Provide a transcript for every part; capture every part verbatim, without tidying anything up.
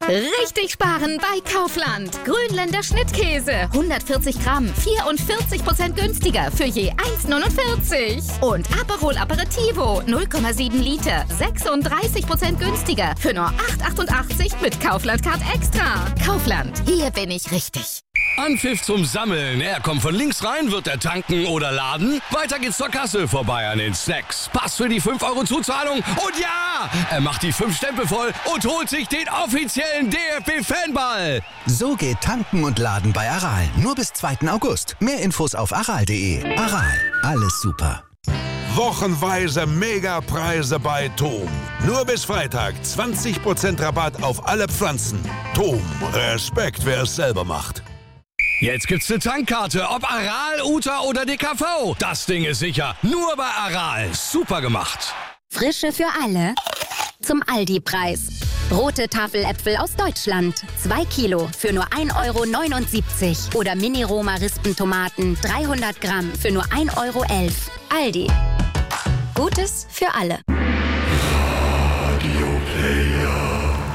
Richtig sparen bei Kaufland. Grünländer Schnittkäse. hundertvierzig Gramm, vierundvierzig Prozent günstiger für je eins neunundvierzig. Und Aperol Aperitivo, null Komma sieben Liter, sechsunddreißig Prozent günstiger für nur acht achtundachtzig mit Kaufland Card Extra. Kaufland, hier bin ich richtig. Anpfiff zum Sammeln. Er kommt von links rein, wird er tanken oder laden. Weiter geht's zur Kasse, vorbei an den Snacks. Pass für die fünf Euro Zuzahlung. Und ja, er macht die fünf Stempel voll und holt sich den offiziellen D F B-Fanball. So geht tanken und laden bei Aral. Nur bis zweiten August. Mehr Infos auf aral punkt de. Aral, alles super. Wochenweise Megapreise bei Tom. Nur bis Freitag zwanzig Prozent Rabatt auf alle Pflanzen. Tom, Respekt, wer es selber macht. Jetzt gibt's eine Tankkarte, ob Aral, Uta oder D K V. Das Ding ist sicher, nur bei Aral. Super gemacht. Frische für alle zum Aldi-Preis. Rote Tafeläpfel aus Deutschland. zwei Kilo für nur ein Euro neunundsiebzig. Oder Mini-Roma-Rispentomaten dreihundert Gramm für nur ein Euro elf. Aldi. Gutes für alle. Radio Player.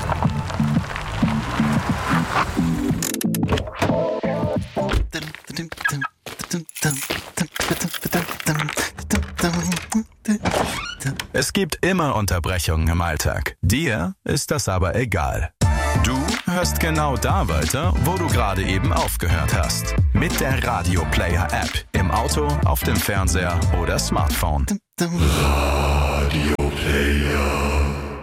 Es gibt immer Unterbrechungen im Alltag. Dir ist das aber egal. Du hörst genau da weiter, wo du gerade eben aufgehört hast. Mit der Radio Player App. Im Auto, auf dem Fernseher oder Smartphone. Radio Player.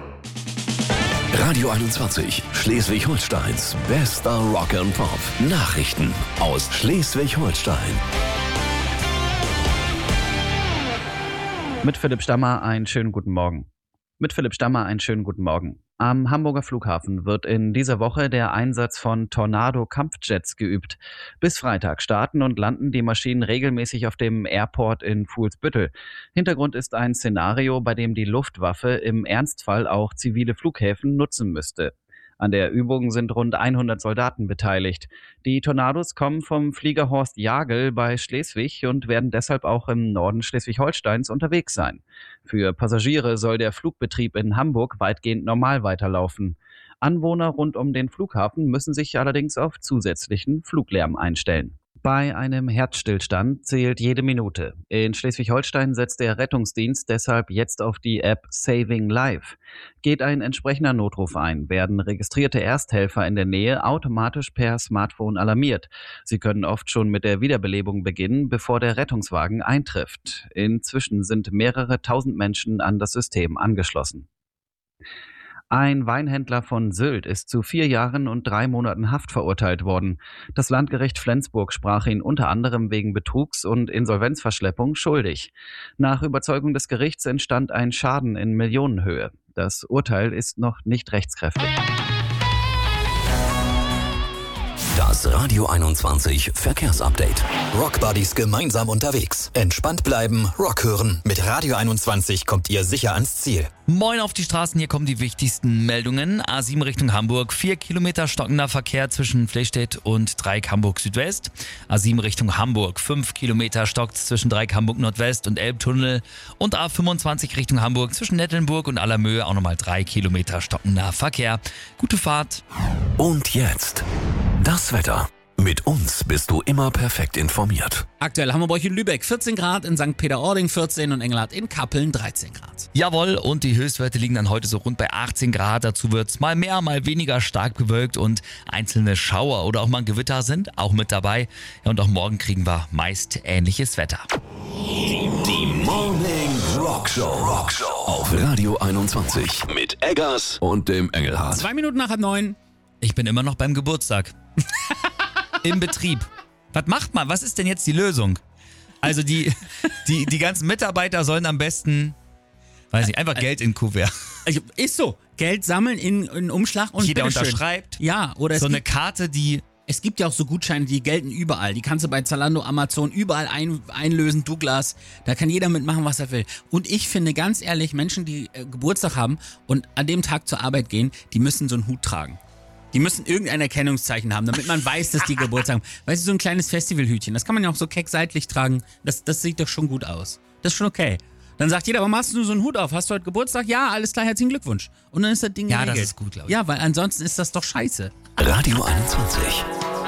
Radio einundzwanzig, Schleswig-Holsteins bester Rock and Pop. Nachrichten aus Schleswig-Holstein. Mit Philipp Stammer einen schönen guten Morgen. Mit Philipp Stammer einen schönen guten Morgen. Am Hamburger Flughafen wird in dieser Woche der Einsatz von Tornado-Kampfjets geübt. Bis Freitag starten und landen die Maschinen regelmäßig auf dem Airport in Fuhlsbüttel. Hintergrund ist ein Szenario, bei dem die Luftwaffe im Ernstfall auch zivile Flughäfen nutzen müsste. An der Übung sind rund hundert Soldaten beteiligt. Die Tornados kommen vom Flieger Horst Jagel bei Schleswig und werden deshalb auch im Norden Schleswig-Holsteins unterwegs sein. Für Passagiere soll der Flugbetrieb in Hamburg weitgehend normal weiterlaufen. Anwohner rund um den Flughafen müssen sich allerdings auf zusätzlichen Fluglärm einstellen. Bei einem Herzstillstand zählt jede Minute. In Schleswig-Holstein setzt der Rettungsdienst deshalb jetzt auf die App Saving Life. Geht ein entsprechender Notruf ein, werden registrierte Ersthelfer in der Nähe automatisch per Smartphone alarmiert. Sie können oft schon mit der Wiederbelebung beginnen, bevor der Rettungswagen eintrifft. Inzwischen sind mehrere tausend Menschen an das System angeschlossen. Ein Weinhändler von Sylt ist zu vier Jahren und drei Monaten Haft verurteilt worden. Das Landgericht Flensburg sprach ihn unter anderem wegen Betrugs und Insolvenzverschleppung schuldig. Nach Überzeugung des Gerichts entstand ein Schaden in Millionenhöhe. Das Urteil ist noch nicht rechtskräftig. Das Radio einundzwanzig Verkehrsupdate. Rockbuddies gemeinsam unterwegs. Entspannt bleiben, Rock hören. Mit Radio einundzwanzig kommt ihr sicher ans Ziel. Moin auf die Straßen, hier kommen die wichtigsten Meldungen. A sieben Richtung Hamburg, vier Kilometer stockender Verkehr zwischen Flechstedt und Dreieck Hamburg Südwest. A sieben Richtung Hamburg, fünf Kilometer stockt zwischen Dreieck Hamburg Nordwest und Elbtunnel. Und A fünfundzwanzig Richtung Hamburg zwischen Nettelnburg und Allermöhe auch nochmal drei Kilometer stockender Verkehr. Gute Fahrt. Und jetzt das Wetter. Mit uns bist du immer perfekt informiert. Aktuell haben wir bei euch in Lübeck vierzehn Grad, in Sankt Peter-Ording vierzehn und Engelhardt in Kappeln dreizehn Grad. Jawohl, und die Höchstwerte liegen dann heute so rund bei achtzehn Grad. Dazu wird's mal mehr, mal weniger stark bewölkt und einzelne Schauer oder auch mal ein Gewitter sind auch mit dabei. Ja, und auch morgen kriegen wir meist ähnliches Wetter. Die, die Morning Rock Show. Rock Show auf Radio einundzwanzig mit Eggers und dem Engelhardt. Zwei Minuten nach halb neun. Ich bin immer noch beim Geburtstag. Im Betrieb. Was macht man? Was ist denn jetzt die Lösung? Also die, die, die ganzen Mitarbeiter sollen am besten, weiß nicht, einfach Geld in Kuvert. Ist so. Geld sammeln in, in Umschlag und jeder bitteschön. unterschreibt. Ja, oder es so eine gibt, Karte, die... Es gibt ja auch so Gutscheine, die gelten überall. Die kannst du bei Zalando, Amazon überall ein, einlösen, Douglas. Da kann jeder mitmachen, was er will. Und ich finde ganz ehrlich, Menschen, die äh, Geburtstag haben und an dem Tag zur Arbeit gehen, die müssen so einen Hut tragen. Die müssen irgendein Erkennungszeichen haben, damit man weiß, dass die Geburtstag haben. Weißt du, so ein kleines Festivalhütchen, das kann man ja auch so keck seitlich tragen. Das, das sieht doch schon gut aus. Das ist schon okay. Dann sagt jeder, warum hast du so einen Hut auf? Hast du heute Geburtstag? Ja, alles klar, herzlichen Glückwunsch. Und dann ist das Ding Ja, geregelt. das ist gut, glaube ich. Ja, weil ansonsten ist das doch scheiße. Radio einundzwanzig.